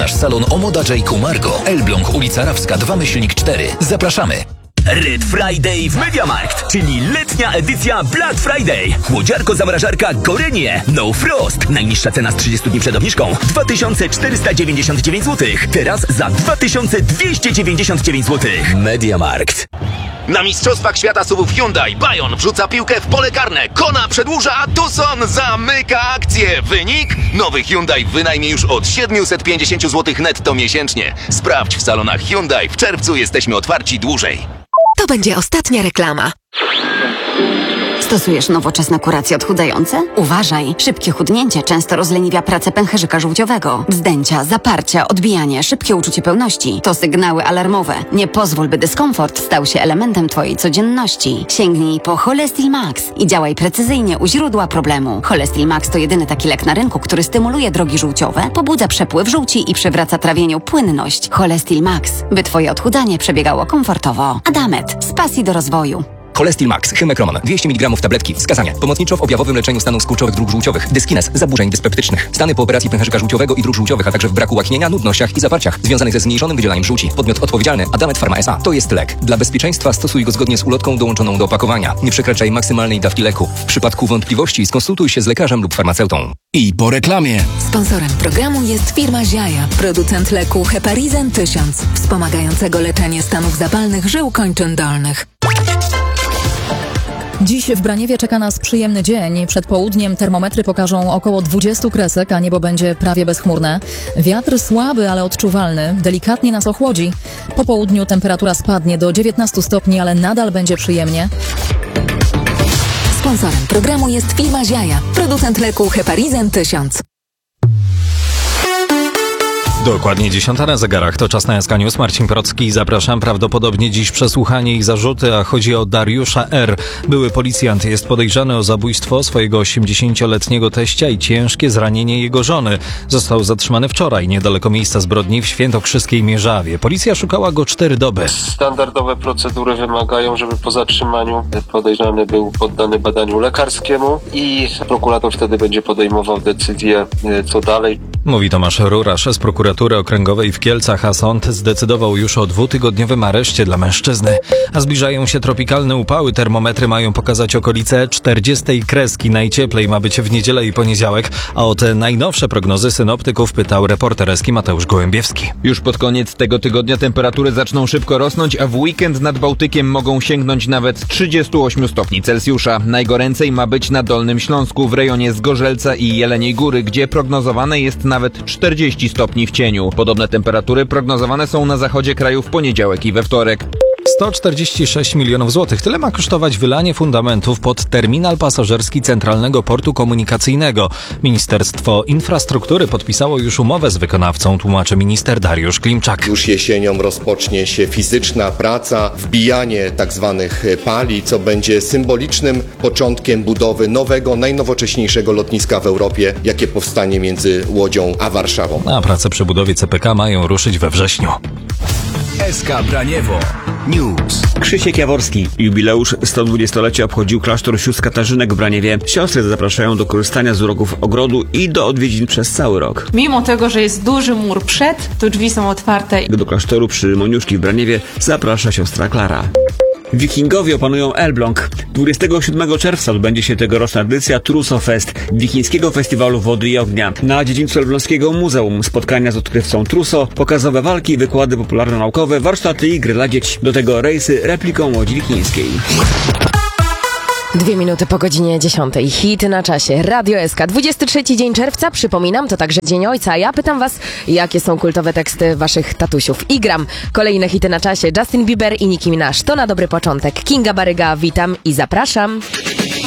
nasz salon Omoda J. Margo, Elbląg, ulica Rawska 2/4. Zapraszamy. Red Friday w MediaMarkt, czyli letnia edycja Black Friday. Chłodziarko-zamrażarka Gorenie No Frost. Najniższa cena z 30 dni przed obniżką 2499 zł. Teraz za 2299 zł. MediaMarkt. Na Mistrzostwach Świata SUV-ów Hyundai Bayon wrzuca piłkę w pole karne. Kona przedłuża, a Tucson zamyka akcję. Wynik? Nowy Hyundai w wynajmie już od 750 zł netto miesięcznie. Sprawdź w salonach Hyundai. W czerwcu jesteśmy otwarci dłużej. To będzie ostatnia reklama. Stosujesz nowoczesne kuracje odchudzające? Uważaj, szybkie chudnięcie często rozleniwia pracę pęcherzyka żółciowego. Wzdęcia, zaparcia, odbijanie, szybkie uczucie pełności to sygnały alarmowe. Nie pozwól, by dyskomfort stał się elementem twojej codzienności. Sięgnij po Cholestil Max i działaj precyzyjnie u źródła problemu. Cholestil Max to jedyny taki lek na rynku, który stymuluje drogi żółciowe, pobudza przepływ żółci i przywraca trawieniu płynność. Cholestil Max, by twoje odchudzanie przebiegało komfortowo. Adamet, z pasji do rozwoju. Cholestil Max, Hymekroman, 200 mg tabletki. Wskazania. Pomocniczo w objawowym leczeniu stanów skurczowych dróg żółciowych, dyskines, zaburzeń dyspeptycznych. Stany po operacji pęcherzyka żółciowego i dróg żółciowych, a także w braku łaknienia, nudnościach i zaparciach związanych ze zmniejszonym wydzielaniem żółci. Podmiot odpowiedzialny Adamet Pharma S.A. To jest lek. Dla bezpieczeństwa stosuj go zgodnie z ulotką dołączoną do opakowania. Nie przekraczaj maksymalnej dawki leku. W przypadku wątpliwości skonsultuj się z lekarzem lub farmaceutą. I po reklamie. Sponsorem programu jest firma Ziaja, producent leku Heparizan 1000, wspomagającego leczenie stanów zapalnych żył kończyn dolnych. Dziś w Braniewie czeka nas przyjemny dzień. Przed południem termometry pokażą około 20 kresek, a niebo będzie prawie bezchmurne. Wiatr słaby, ale odczuwalny. Delikatnie nas ochłodzi. Po południu temperatura spadnie do 19 stopni, ale nadal będzie przyjemnie. Sponsorem programu jest firma Ziaja, producent leku Heparizan 1000. Dokładnie 10 na zegarach, to czas na SK News. Marcin Procki, zapraszam. Prawdopodobnie dziś przesłuchanie i zarzuty, a chodzi o Dariusza R. Były policjant jest podejrzany o zabójstwo swojego 80-letniego teścia i ciężkie zranienie jego żony. Został zatrzymany wczoraj niedaleko miejsca zbrodni w Świętokrzyskiej Mierzawie. Policja szukała go 4 doby. Standardowe procedury wymagają, żeby po zatrzymaniu podejrzany był poddany badaniu lekarskiemu i prokurator wtedy będzie podejmował decyzję, co dalej. Mówi Tomasz Rurasz z Prokuratury Okręgowej w Kielcach, a sąd zdecydował już o 2-tygodniowym areszcie dla mężczyzny. A zbliżają się tropikalne upały, termometry mają pokazać okolice 40 kreski. Najcieplej ma być w niedzielę i poniedziałek, a o te najnowsze prognozy synoptyków pytał reporter Eski Mateusz Gołębiewski. Już pod koniec tego tygodnia temperatury zaczną szybko rosnąć, a w weekend nad Bałtykiem mogą sięgnąć nawet 38 stopni Celsjusza. Najgoręcej ma być na Dolnym Śląsku, w rejonie Zgorzelca i Jeleniej Góry, gdzie prognozowane jest nawet 40 stopni w cieniu. Podobne temperatury prognozowane są na zachodzie kraju w poniedziałek i we wtorek. 146 milionów złotych. Tyle ma kosztować wylanie fundamentów pod terminal pasażerski Centralnego Portu Komunikacyjnego. Ministerstwo Infrastruktury podpisało już umowę z wykonawcą, tłumaczy minister Dariusz Klimczak. Już jesienią rozpocznie się fizyczna praca, wbijanie tzw. pali, co będzie symbolicznym początkiem budowy nowego, najnowocześniejszego lotniska w Europie, jakie powstanie między Łodzią a Warszawą. A prace przy budowie CPK mają ruszyć we wrześniu. SK Braniewo News. Krzysiek Jaworski. Jubileusz 120-lecia obchodził klasztor sióstr Katarzynek w Braniewie. Siostry zapraszają do korzystania z uroków ogrodu i do odwiedzin przez cały rok. Mimo tego, że jest duży mur przed, to drzwi są otwarte. Do klasztoru przy Moniuszki w Braniewie zaprasza siostra Klara. Wikingowie opanują Elbląg. 27 czerwca odbędzie się tegoroczna edycja Truso Fest, wikińskiego festiwalu wody i ognia. Na dziedzińcu Elbląskiego Muzeum spotkania z odkrywcą Truso, pokazowe walki, wykłady popularno-naukowe, warsztaty i gry dla dzieci. Do tego rejsy repliką łodzi wikińskiej. 2 minuty po godzinie 10. Hit na czasie. Radio SK. 23 dzień czerwca. Przypominam, to także Dzień Ojca. A ja pytam was, jakie są kultowe teksty waszych tatusiów. I gram kolejne hity na czasie. Justin Bieber i Nicki Minaj. To na dobry początek. Kinga Baryga, witam i zapraszam.